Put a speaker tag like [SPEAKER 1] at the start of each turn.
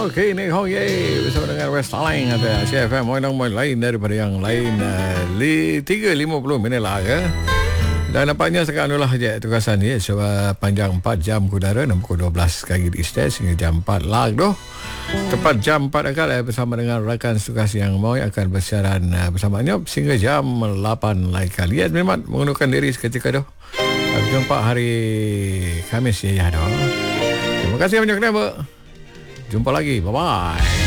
[SPEAKER 1] Okey, ni Hong Ye bersama dengan West Line ada CFM Moinang lain daripada yang lain 3.50 minit lah ya. Dan nampaknya sekarang itulah je tugasan ni panjang 4 jam ke udara 6.12 kaki di East hingga jam 4 lah tu. Tepat jam 4 akal bersama dengan rakan tugas yang mau akan bersiaran bersama Nyop sehingga jam 8 lagi kali. Ya, memang mengundurkan diri seketika tu. Jumpa hari Khamis ya tu. Terima kasih banyak. Jumpa lagi. Bye-bye.